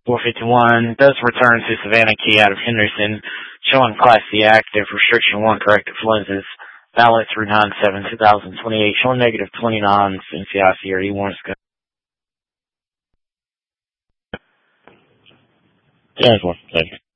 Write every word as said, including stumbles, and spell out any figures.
four fifty-one does return to Savannah Key out of Henderson, showing Class C active, restriction one corrective lenses, valid through nine seven twenty twenty-eight, showing negative twenty-nine, N C I C or E warrants. Yeah, one. Thank you.